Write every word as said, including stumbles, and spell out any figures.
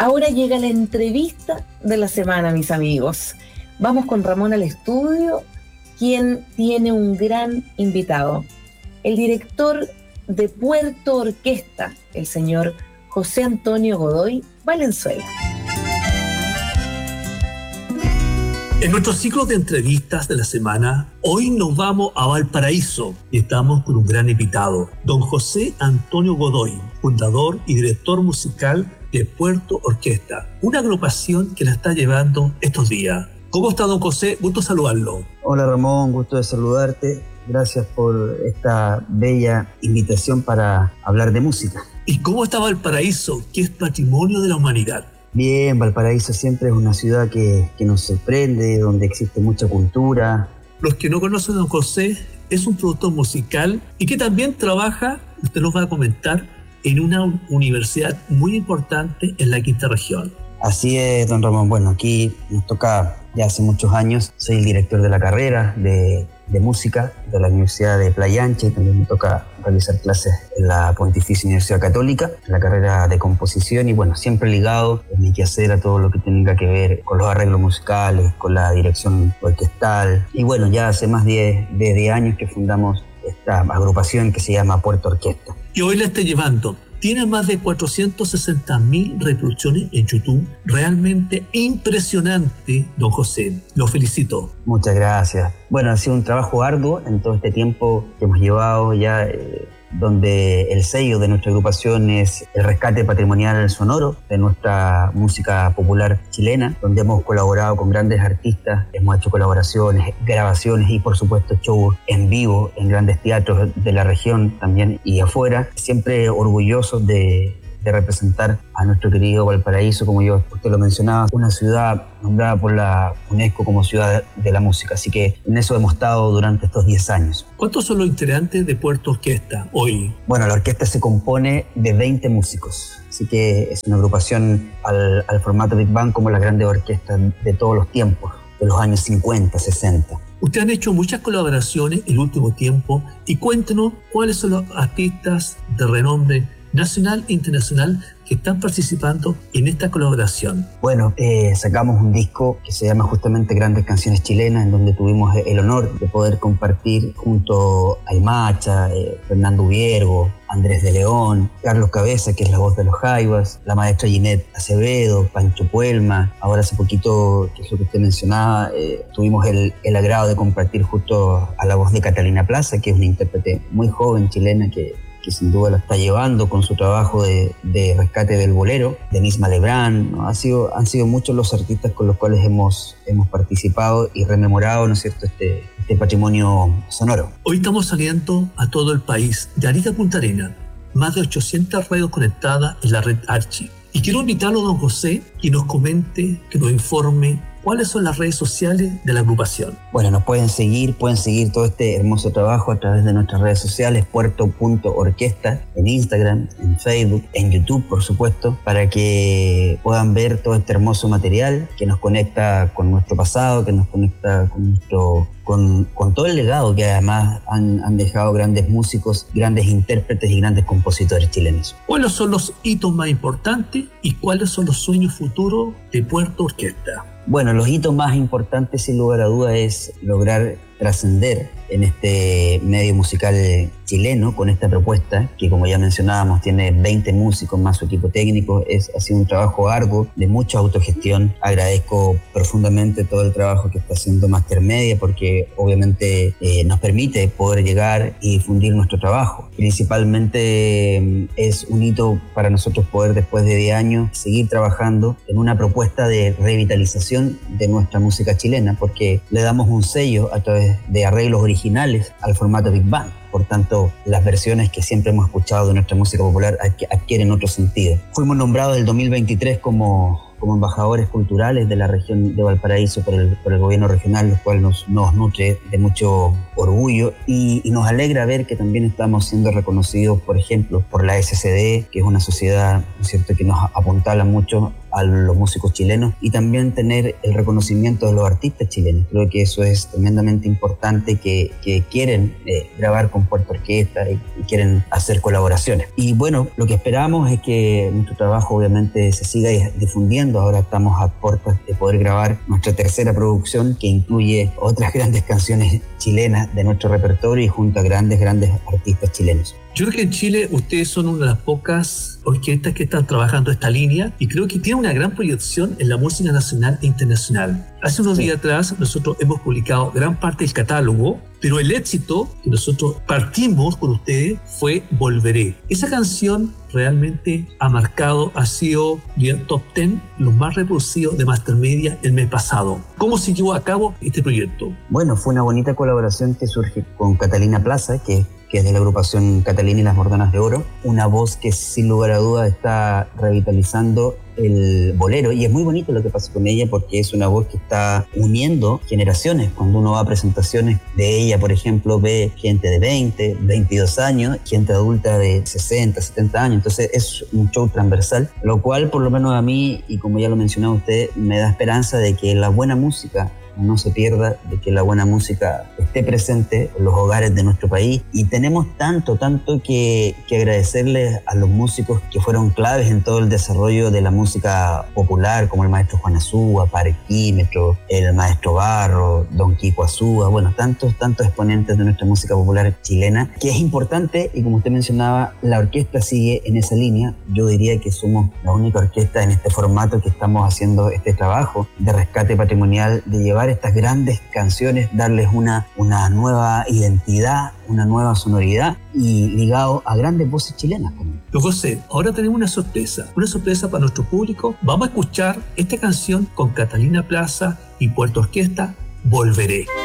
Ahora llega la entrevista de la semana, mis amigos. Vamos con Ramón al estudio, quien tiene un gran invitado. El director de Puerto Orquesta, el señor José Antonio Godoy Valenzuela. En nuestro ciclo de entrevistas de la semana, hoy nos vamos a Valparaíso y estamos con un gran invitado, don José Antonio Godoy, fundador y director musical de Puerto Orquesta, una agrupación que la está llevando estos días. ¿Cómo está, don José? Gusto saludarlo. Hola, Ramón, gusto de saludarte. Gracias por esta bella invitación para hablar de música. ¿Y cómo está Valparaíso, que es patrimonio de la humanidad? Bien, Valparaíso siempre es una ciudad que, que nos sorprende, donde existe mucha cultura. Los que no conocen a don José, es un productor musical y que también trabaja, usted nos va a comentar, en una universidad muy importante en la quinta región. Así es, don Ramón. Bueno, aquí nos toca ya hace muchos años. Soy el director de la carrera de, de música de la Universidad de Playa Ancha y también me toca realizar clases en la Pontificia Universidad Católica, en la carrera de composición y bueno, siempre ligado en mi quehacer a todo lo que tenga que ver con los arreglos musicales, con la dirección orquestal. Y bueno, ya hace más de diez años que fundamos esta agrupación que se llama Puerto Orquesta. Y hoy la estoy llevando. Tiene más de cuatrocientas sesenta mil reproducciones en YouTube. Realmente impresionante, don José. Lo felicito. Muchas gracias. Bueno, ha sido un trabajo arduo en todo este tiempo que hemos llevado ya, eh, donde el sello de nuestra agrupación es el rescate patrimonial sonoro de nuestra música popular chilena, donde hemos colaborado con grandes artistas, hemos hecho colaboraciones, grabaciones y por supuesto shows en vivo en grandes teatros de la región también y afuera, siempre orgullosos de de representar a nuestro querido Valparaíso, como yo usted lo mencionaba, una ciudad nombrada por la UNESCO como ciudad de la música. Así que en eso hemos estado durante estos diez años. ¿Cuántos son los integrantes de Puerto Orquesta hoy? Bueno, la orquesta se compone de veinte músicos. Así que es una agrupación al, al formato Big Band como las grandes orquestas de todos los tiempos, de los años cincuenta, sesenta. Ustedes han hecho muchas colaboraciones en el último tiempo y cuéntenos cuáles son los artistas de renombre nacional e internacional que están participando en esta colaboración. Bueno, eh, sacamos un disco que se llama justamente Grandes Canciones Chilenas, en donde tuvimos el honor de poder compartir junto a El Macha, eh, Fernando Viergo, Andrés de León, Carlos Cabeza, que es la voz de los Jaivas, la maestra Ginette Acevedo, Pancho Puelma. Ahora hace poquito, que es lo que usted mencionaba, eh, tuvimos el, el agrado de compartir justo a la voz de Catalina Plaza, que es una intérprete muy joven chilena que que sin duda la está llevando con su trabajo de, de rescate del bolero, Denise Malebrán, ¿no? Ha sido, han sido muchos los artistas con los cuales hemos, hemos participado y rememorado, ¿no es cierto?, este, este patrimonio sonoro. Hoy estamos saliendo a todo el país, de Arica a Punta Arenas, más de ochocientas radios conectadas en la red Archi. Y quiero invitarlo a don José que nos comente, que nos informe ¿cuáles son las redes sociales de la agrupación? Bueno, nos pueden seguir, pueden seguir todo este hermoso trabajo a través de nuestras redes sociales, puerto punto orquesta, en Instagram, en Facebook, en YouTube, por supuesto, para que puedan ver todo este hermoso material que nos conecta con nuestro pasado, que nos conecta con nuestro Con, con todo el legado que además han, han dejado grandes músicos, grandes intérpretes y grandes compositores chilenos. ¿Cuáles son los hitos más importantes y cuáles son los sueños futuros de Puerto Orquesta? Bueno, los hitos más importantes, sin lugar a duda, es lograr trascender en este medio musical chileno con esta propuesta que, como ya mencionábamos, tiene veinte músicos más su equipo técnico. Es, ha sido un trabajo arduo de mucha autogestión. Agradezco profundamente todo el trabajo que está haciendo Master Media porque obviamente eh, nos permite poder llegar y difundir nuestro trabajo. Principalmente eh, es un hito para nosotros poder, después de diez años, seguir trabajando en una propuesta de revitalización de nuestra música chilena, porque le damos un sello a través de arreglos originales al formato Big Band. Por tanto, las versiones que siempre hemos escuchado de nuestra música popular adquieren otro sentido. Fuimos nombrados el dos mil veintitrés como, como embajadores culturales de la región de Valparaíso por el, por el gobierno regional, lo cual nos, nos nutre de mucho orgullo y, y nos alegra ver que también estamos siendo reconocidos, por ejemplo, por la S C D, que es una sociedad, ¿no es cierto?, que nos apuntala mucho a los músicos chilenos y también tener el reconocimiento de los artistas chilenos. Creo que eso es tremendamente importante, que, que quieren eh, grabar con Puerto Orquesta y, y quieren hacer colaboraciones. Y bueno, lo que esperamos es que nuestro trabajo obviamente se siga difundiendo. Ahora estamos a puertas de poder grabar nuestra tercera producción, que incluye otras grandes canciones chilenas de nuestro repertorio y junto a grandes, grandes artistas chilenos. Yo creo que en Chile ustedes son una de las pocas orquestas que están trabajando esta línea y creo que tiene una gran proyección en la música nacional e internacional. Hace unos sí. días atrás nosotros hemos publicado gran parte del catálogo, pero el éxito que nosotros partimos con ustedes fue Volveré. Esa canción realmente ha marcado, ha sido el top diez, los más reproducidos de Master Media el mes pasado. ¿Cómo se llevó a cabo este proyecto? Bueno, fue una bonita colaboración que surge con Catalina Plaza, que que es de la agrupación Catalina y las Mordonas de Oro, una voz que sin lugar a dudas está revitalizando el bolero, y es muy bonito lo que pasa con ella porque es una voz que está uniendo generaciones. Cuando uno va a presentaciones de ella, por ejemplo, ve gente de veinte, veintidós años, gente adulta de sesenta, setenta años, entonces es un show transversal, lo cual por lo menos a mí, y como ya lo mencionaba usted, me da esperanza de que la buena música no se pierda, de que la buena música esté presente en los hogares de nuestro país. Y tenemos tanto, tanto que, que agradecerles a los músicos que fueron claves en todo el desarrollo de la música popular, como el maestro Juan Azúa, Parquímetro, el maestro Barro, Don Kiko Azúa, bueno, tantos, tantos exponentes de nuestra música popular chilena, que es importante. Y como usted mencionaba, la orquesta sigue en esa línea. Yo diría que somos la única orquesta en este formato que estamos haciendo este trabajo de rescate patrimonial, de llevar estas grandes canciones, darles una, una nueva identidad, una nueva sonoridad y ligado a grandes voces chilenas también. Don José, ahora tenemos una sorpresa, una sorpresa para nuestro público. Vamos a escuchar esta canción con Catalina Plaza y Puerto Orquesta, Volveré.